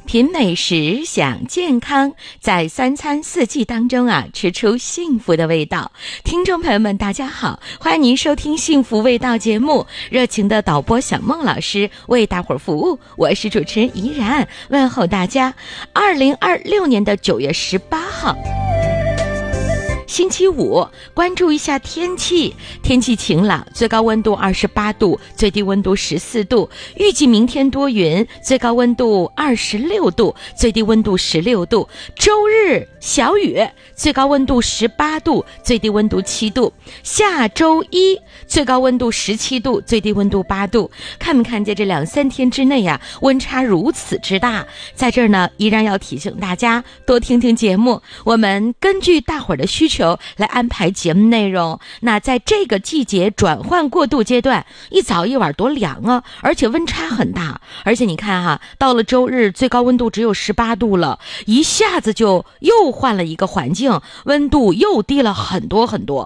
品美食，享健康，在三餐四季当中吃出幸福的味道。听众朋友们大家好，欢迎您收听幸福味道节目，热情的导播小孟老师为大伙儿服务，我是主持人怡然，问候大家。2026年的9月18号星期五，关注一下天气。天气晴朗，最高温度28度，最低温度14度。预计明天多云，最高温度26度，最低温度16度。周日小雨，最高温度18度，最低温度7度。下周一最高温度17度，最低温度8度。看没看见这2-3天之内温差如此之大？在这儿呢，依然要提醒大家多听听节目，我们根据大伙儿的需求来安排节目内容。那在这个季节转换过渡阶段，一早一晚多凉啊，而且温差很大。而且你看到了周日最高温度只有18度了，一下子就又换了一个环境，温度又低了很多很多。